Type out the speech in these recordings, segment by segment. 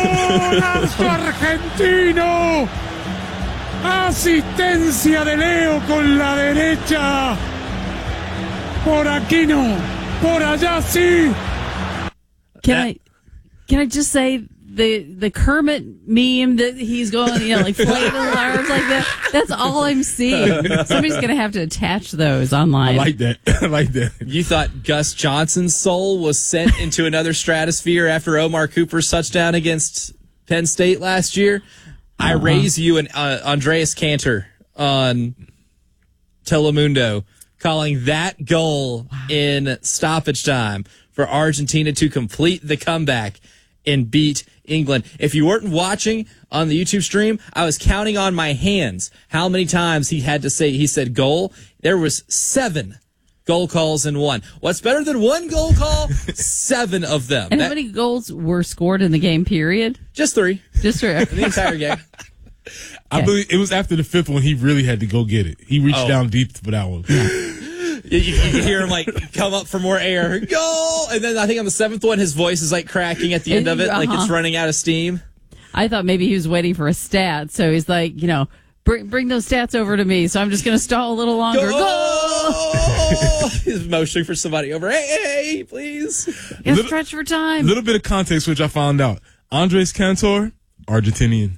¡Golazo argentino! Asistencia de Leo con la derecha. Por aquí no, por allá sí. Can I just say the Kermit meme that he's going, like flailing arms like that? That's all I'm seeing. Somebody's going to have to attach those online. I like that. I like that. You thought Gus Johnson's soul was sent into another stratosphere after Omar Cooper's touchdown against Penn State last year? I raise you an Andreas Cantor on Telemundo, calling that goal in stoppage time for Argentina to complete the comeback and beat England. If you weren't watching on the YouTube stream, I was counting on my hands how many times he said goal. There was 7 goal calls in one. What's better than one goal call? 7 of them. And how many goals were scored in the game period? Just 3. Just 3. In the entire game. I believe it was after the 5th one he really had to go get it. He reached down deep for that one. You can hear him come up for more air. Goal! And then I think on the 7th one his voice is cracking at the end of it, like it's running out of steam. I thought maybe he was waiting for a stat, so he's like, bring those stats over to me, so I'm just going to stall a little longer. Goal! He's motioning for somebody over. Hey, please. Stretch for time. A little bit of context, which I found out. Andres Cantor, Argentinian.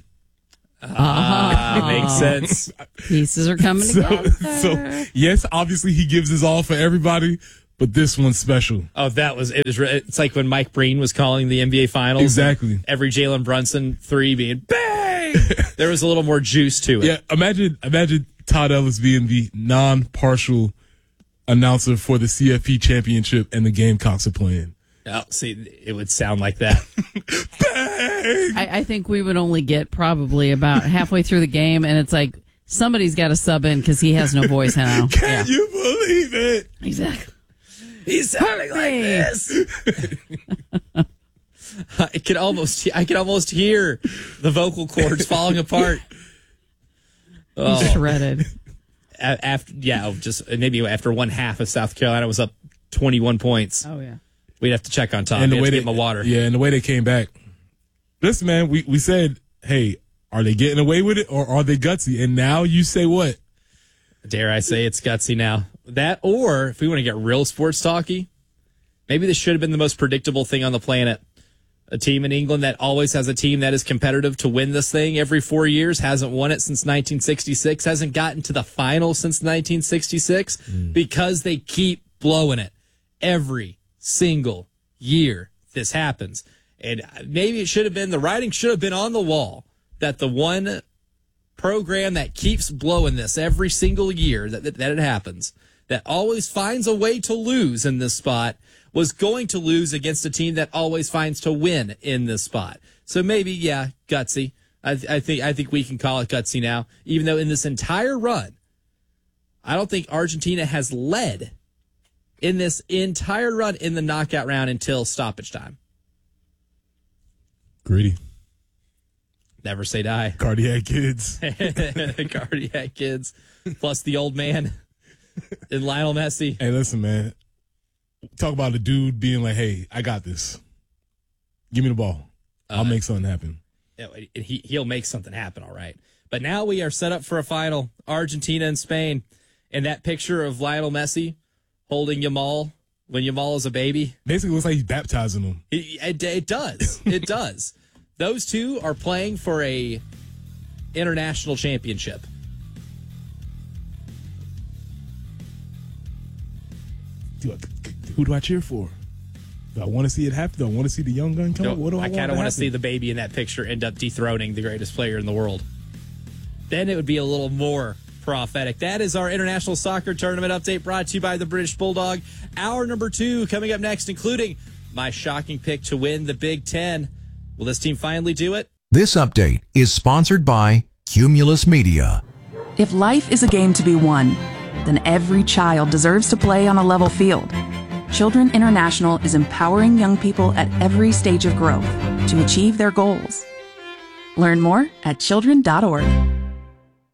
Makes sense. Pieces are coming together. So, yes, obviously he gives his all for everybody, but this one's special. Oh, it's like when Mike Breen was calling the NBA Finals. Exactly. Every Jalen Brunson 3 being bang! There was a little more juice to it. Yeah, imagine Todd Ellis being the non-partial announcer for the CFP championship and the Gamecocks are playing. Oh, see, it would sound like that. I think we would only get probably about halfway through the game, and it's like somebody's got to sub in because he has no voice now. Can you believe it? Exactly. He's sounding like this. I can almost hear the vocal cords falling apart. He's shredded. Maybe after one half of South Carolina was up 21 points. Oh yeah. We'd have to check on Tom. And the way get my water. Yeah, and the way they came back. Listen, man, we said, hey, are they getting away with it or are they gutsy? And now you say what? Dare I say it's gutsy now? That, or if we want to get real sports talky, maybe this should have been the most predictable thing on the planet. A team in England that always has a team that is competitive to win this thing every 4 years, hasn't won it since 1966, hasn't gotten to the final since 1966 because they keep blowing it every single year this happens. And maybe it should have been, the writing should have been on the wall that the one program that keeps blowing this every single year that it happens, that always finds a way to lose in this spot, was going to lose against a team that always finds to win in this spot. So maybe, gutsy. I think we can call it gutsy now, even though in this entire run, I don't think Argentina has led in this entire run in the knockout round until stoppage time. Greedy. Never say die. Cardiac kids. Cardiac kids. Plus the old man and Lionel Messi. Hey, listen, man. Talk about a dude being like, hey, I got this. Give me the ball. I'll make something happen. He'll make something happen, all right. But now we are set up for a final. Argentina and Spain. And that picture of Lionel Messi holding Yamal when Yamal is a baby. Basically looks like he's baptizing him. It does. It does. Those two are playing for a international championship. Who do I cheer for? Do I want to see it happen? Do I want to see the young gun come up? What do I kind of want to happen? see the baby in that picture end up dethroning the greatest player in the world. Then it would be a little more prophetic. That is our international soccer tournament update brought to you by the British Bulldog. Hour number 2 coming up next, including my shocking pick to win the Big Ten. Will this team finally do it? This update is sponsored by Cumulus Media. If life is a game to be won, then every child deserves to play on a level field. Children International is empowering young people at every stage of growth to achieve their goals. Learn more at children.org.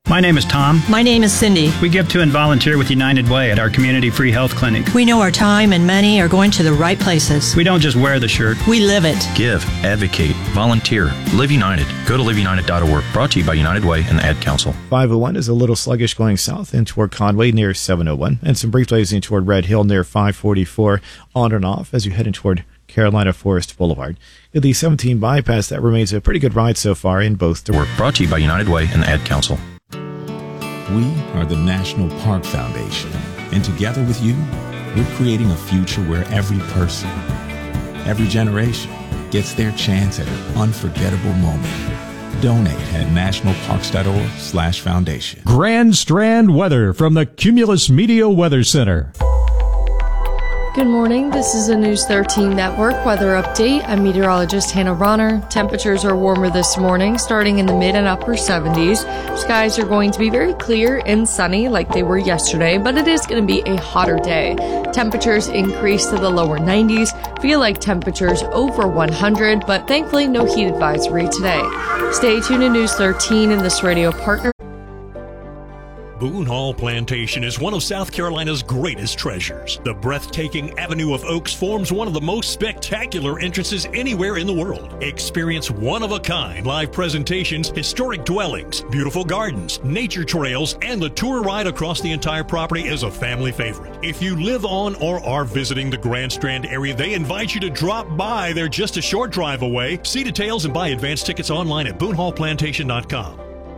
My name is Tom. My name is Cindy. We give to and volunteer with United Way at our community free health clinic. We know our time and money are going to the right places. We don't just wear the shirt. We live it. Give, advocate, volunteer. Live United. Go to liveunited.org. Brought to you by United Way and the Ad Council. 501 is a little sluggish going south in toward Conway near 701, and some brief delays in toward Red Hill near 544 on and off as you head in toward Carolina Forest Boulevard. The 17 bypass, that remains a pretty good ride so far in both directions. Brought to you by United Way and the Ad Council. We are the National Park Foundation, and together with you, we're creating a future where every person, every generation gets their chance at an unforgettable moment. Donate at nationalparks.org/foundation. Grand Strand weather from the Cumulus Media Weather Center. Good morning. This is a News 13 Network weather update. I'm meteorologist Hannah Ronner. Temperatures are warmer this morning, starting in the mid and upper 70s. Skies are going to be very clear and sunny like they were yesterday, but it is going to be a hotter day. Temperatures increase to the lower 90s. Feel like temperatures over 100, but thankfully no heat advisory today. Stay tuned to News 13 and this radio partner. Boone Hall Plantation is one of South Carolina's greatest treasures. The breathtaking Avenue of Oaks forms one of the most spectacular entrances anywhere in the world. Experience one-of-a-kind live presentations, historic dwellings, beautiful gardens, nature trails, and the tour ride across the entire property is a family favorite. If you live on or are visiting the Grand Strand area, they invite you to drop by. They're just a short drive away. See details and buy advance tickets online at BooneHallPlantation.com.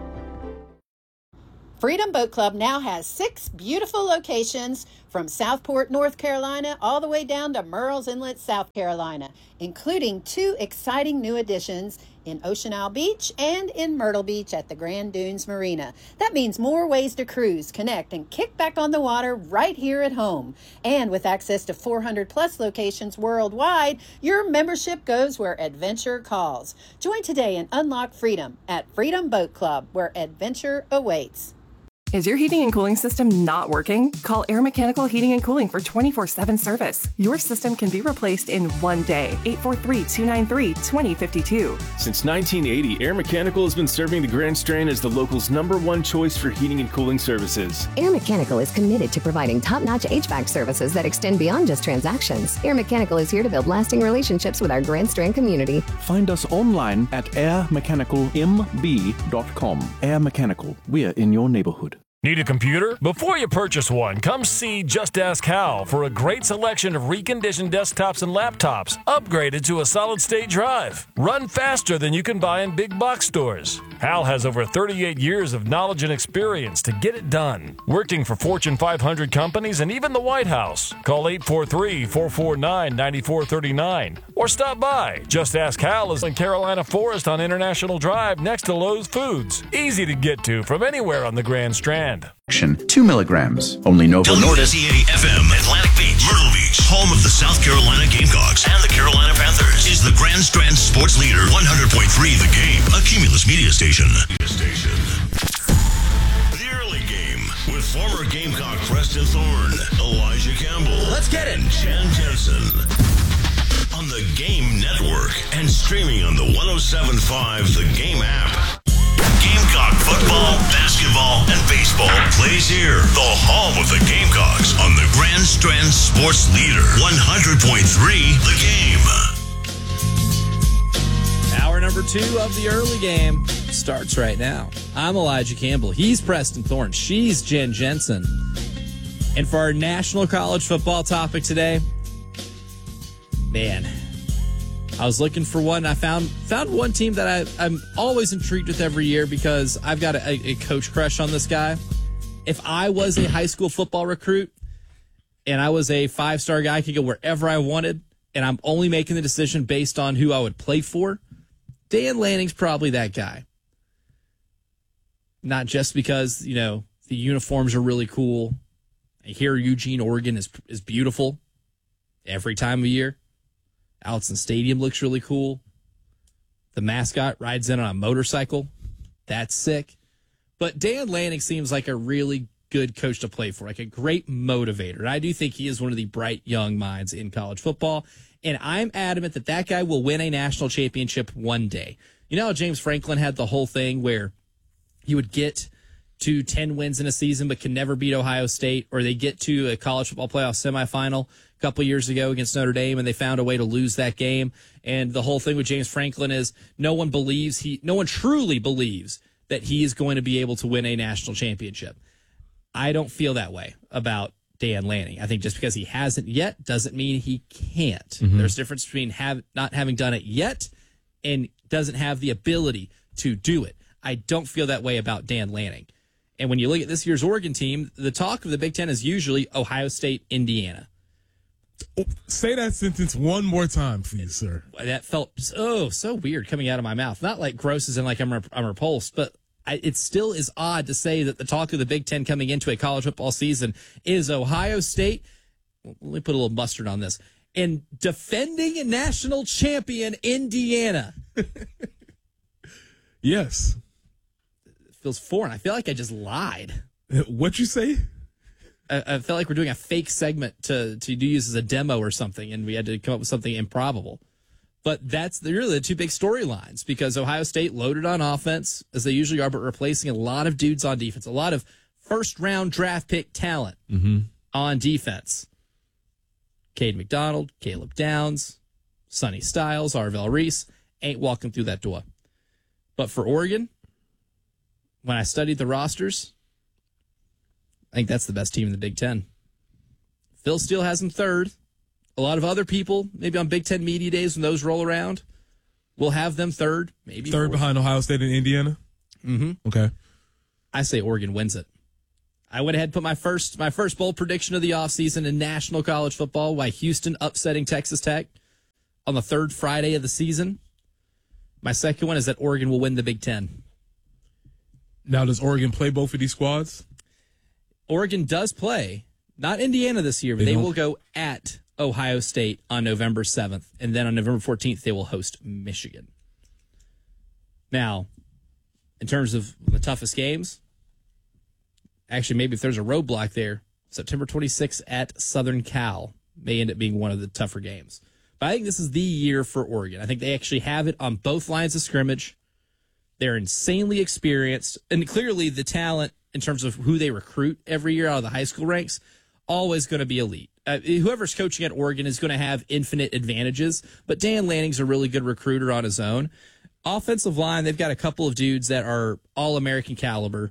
Freedom Boat Club now has 6 beautiful locations from Southport, North Carolina, all the way down to Murrells Inlet, South Carolina, including 2 exciting new additions in Ocean Isle Beach and in Myrtle Beach at the Grand Dunes Marina. That means more ways to cruise, connect, and kick back on the water right here at home. And with access to 400-plus locations worldwide, your membership goes where adventure calls. Join today and unlock freedom at Freedom Boat Club, where adventure awaits. Is your heating and cooling system not working? Call Air Mechanical Heating and Cooling for 24/7 service. Your system can be replaced in one day. 843-293-2052. Since 1980, Air Mechanical has been serving the Grand Strand as the local's #1 choice for heating and cooling services. Air Mechanical is committed to providing top-notch HVAC services that extend beyond just transactions. Air Mechanical is here to build lasting relationships with our Grand Strand community. Find us online at airmechanicalmb.com. Air Mechanical, we're in your neighborhood. Need a computer? Before you purchase one, come see Just Ask Hal for a great selection of reconditioned desktops and laptops upgraded to a solid-state drive. Run faster than you can buy in big box stores. Hal has over 38 years of knowledge and experience to get it done. Working for Fortune 500 companies and even the White House. Call 843-449-9439 or stop by. Just Ask Hal is in Carolina Forest on International Drive next to Lowe's Foods. Easy to get to from anywhere on the Grand Strand. 2 milligrams. Only Novo Nordisk. WCA-FM, Atlantic Beach, Myrtle Beach, home of the South Carolina Gamecocks and the Carolina Panthers, is the Grand Strand sports leader. 100.3 The Game, a Cumulus media station. The early game with former Gamecock Preston Thorne, Elijah Campbell. Let's get it. And Jan Jensen. On the Game Network and streaming on the 107.5 The Game app. Gamecock football, basketball, and baseball plays here. The home of the Gamecocks on the Grand Strand Sports Leader, 100.3 The Game. Hour number 2 of the early game starts right now. I'm Elijah Campbell. He's Preston Thorne. She's Jen Jensen. And for our national college football topic today, man, I was looking for one. I found one team that I'm always intrigued with every year because I've got a coach crush on this guy. If I was a high school football recruit and I was a 5-star guy, I could go wherever I wanted, and I'm only making the decision based on who I would play for, Dan Lanning's probably that guy. Not just because, the uniforms are really cool. I hear Eugene, Oregon is beautiful every time of year. Allison Stadium looks really cool. The mascot rides in on a motorcycle. That's sick. But Dan Lanning seems like a really good coach to play for, like a great motivator. And I do think he is one of the bright young minds in college football. And I'm adamant that guy will win a national championship one day. You know how James Franklin had the whole thing where he would get to 10 wins in a season but can never beat Ohio State, or they get to a college football playoff semifinal a couple years ago against Notre Dame and they found a way to lose that game. And the whole thing with James Franklin is no one truly believes that he is going to be able to win a national championship. I don't feel that way about Dan Lanning. I think just because he hasn't yet doesn't mean he can't. Mm-hmm. There's a difference between not having done it yet and doesn't have the ability to do it. I don't feel that way about Dan Lanning. And when you look at this year's Oregon team, the talk of the Big Ten is usually Ohio State, Indiana. Say that sentence one more time, please, sir. That felt so weird coming out of my mouth. Not like gross as in like I'm repulsed, but it still is odd to say that the talk of the Big Ten coming into a college football season is Ohio State. Let me put a little mustard on this. And defending national champion Indiana. Yes. Feels foreign. I feel like I just lied. What'd you say? I felt like we're doing a fake segment to use as a demo or something, and we had to come up with something improbable. But that's really the two big storylines, because Ohio State loaded on offense, as they usually are, but replacing a lot of dudes on defense, a lot of first-round draft pick talent on defense. Cade McDonald, Caleb Downs, Sonny Styles, Arvell Reese ain't walking through that door. But for Oregon, when I studied the rosters, I think that's the best team in the Big Ten. Phil Steele has them third. A lot of other people, maybe on Big Ten media days when those roll around, will have them third, maybe third fourth. Behind Ohio State and Indiana. Mm-hmm. Okay. I say Oregon wins it. I went ahead and put my first bold prediction of the offseason in national college football by Houston upsetting Texas Tech on the third Friday of the season. My second one is that Oregon will win the Big Ten. Now, does Oregon play both of these squads? Oregon does play, not Indiana this year, but they will go at Ohio State on November 7th, and then on November 14th, they will host Michigan. Now, in terms of the toughest games, actually, maybe if there's a roadblock there, September 26th at Southern Cal may end up being one of the tougher games. But I think this is the year for Oregon. I think they actually have it on both lines of scrimmage. They're insanely experienced, and clearly the talent in terms of who they recruit every year out of the high school ranks, always going to be elite. Whoever's coaching at Oregon is going to have infinite advantages, but Dan Lanning's a really good recruiter on his own. Offensive line, they've got a couple of dudes that are all-American caliber.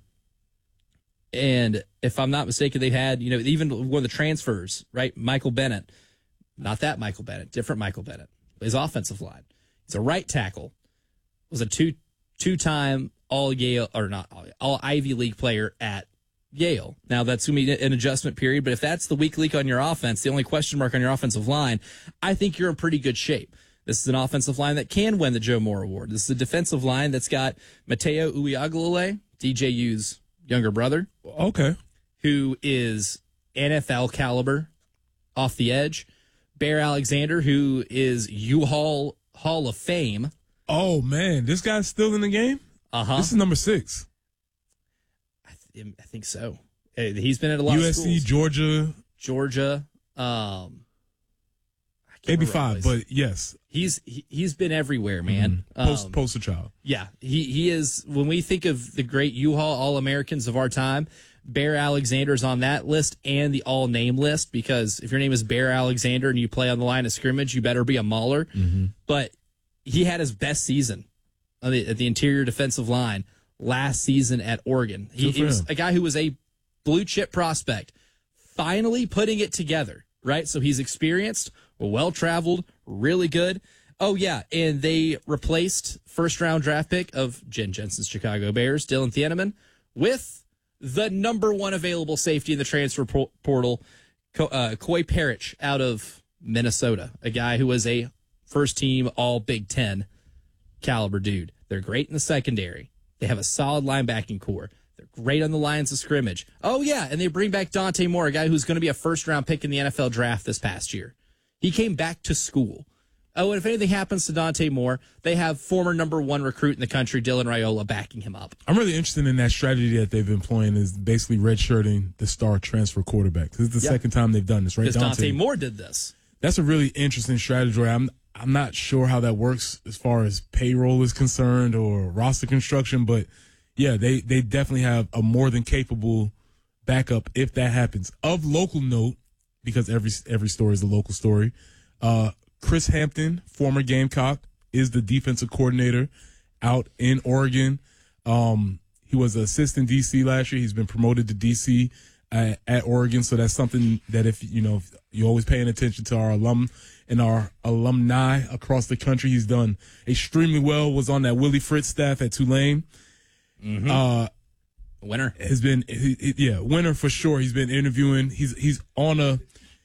And if I'm not mistaken, they've had, even one of the transfers, right? Michael Bennett. Not that Michael Bennett, different Michael Bennett. His offensive line. He's a right tackle. Was a two-time all-Yale, or not all Ivy League player at Yale. Now, that's going to be an adjustment period, but if that's the weak link on your offense, the only question mark on your offensive line, I think you're in pretty good shape. This is an offensive line that can win the Joe Moore Award. This is a defensive line that's got Mateo Uiagalelei, DJU's younger brother. Okay. Who is NFL caliber off the edge. Bear Alexander, who is U-Haul Hall of Fame. Oh, man. This guy's still in the game? Uh-huh. This is number 6. I think so. He's been at a lot USC, of schools. Georgia. Maybe 5, but yes. He's been everywhere, man. Poster child. Yeah. He is, when we think of the great U-Haul All-Americans of our time, Bear Alexander's on that list and the all-name list, because if your name is Bear Alexander and you play on the line of scrimmage, you better be a mauler. Mm-hmm. But he had his best season at the interior defensive line last season at Oregon. He was a guy who was a blue-chip prospect, finally putting it together, right? So he's experienced, well-traveled, really good. Oh, yeah, and they replaced first-round draft pick of Jen Jensen's Chicago Bears, Dylan Thieneman, with the number one available safety in the transfer portal, Coy Parrish out of Minnesota, a guy who was a first-team All-Big Ten caliber dude. They're great in the secondary. They have a solid linebacking core. They're great on the lines of scrimmage. Oh, yeah, and they bring back Dante Moore, a guy who's going to be a first-round pick in the NFL draft this past year. He came back to school. Oh, and if anything happens to Dante Moore, they have former number 1 recruit in the country, Dylan Raiola, backing him up. I'm really interested in that strategy that they've been employing, is basically redshirting the star transfer quarterback. This is the second time they've done this, right? Because Dante Moore did this. That's a really interesting strategy. I'm not sure how that works as far as payroll is concerned or roster construction, but yeah, they definitely have a more than capable backup if that happens. Of local note, because every story is a local story, Chris Hampton, former Gamecock, is the defensive coordinator out in Oregon. He was an assistant DC last year. He's been promoted to DC at Oregon. So that's something that if you're always paying attention to our alum and our alumni across the country, he's done extremely well. Was on that Willie Fritz staff at Tulane. Winner has been, winner for sure. He's been interviewing. He's on a,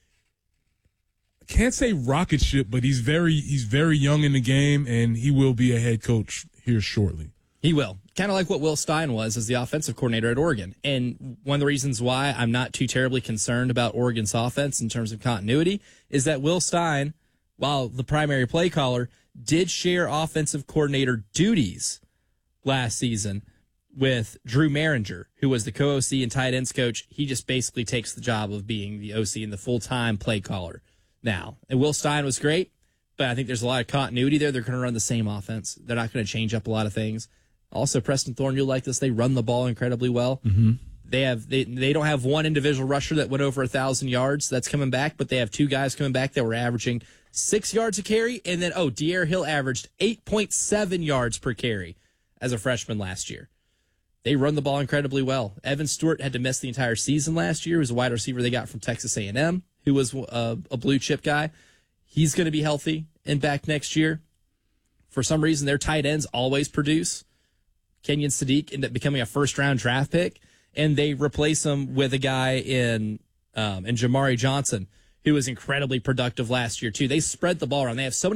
can't say rocket ship, but he's very young in the game, and he will be a head coach here shortly. He will. Kind of like what Will Stein was as the offensive coordinator at Oregon. And one of the reasons why I'm not too terribly concerned about Oregon's offense in terms of continuity is that Will Stein, while the primary play caller, did share offensive coordinator duties last season with Drew Maringer, who was the co-OC and tight ends coach. He just basically takes the job of being the OC and the full-time play caller now. And Will Stein was great, but I think there's a lot of continuity there. They're going to run the same offense. They're not going to change up a lot of things. Also, Preston Thorne, you'll like this. They run the ball incredibly well. Mm-hmm. They don't have one individual rusher that went over 1,000 yards that's coming back, but they have two guys coming back that were averaging 6 yards a carry. And then, De'Aaron Hill averaged 8.7 yards per carry as a freshman last year. They run the ball incredibly well. Evan Stewart had to miss the entire season last year. He was a wide receiver they got from Texas A&M, who was a blue chip guy. He's going to be healthy and back next year. For some reason, their tight ends always produce. Kenyon Sadiq ended up becoming a first-round draft pick, and they replace him with a guy in Jamari Johnson, who was incredibly productive last year, too. They spread the ball around. They have so many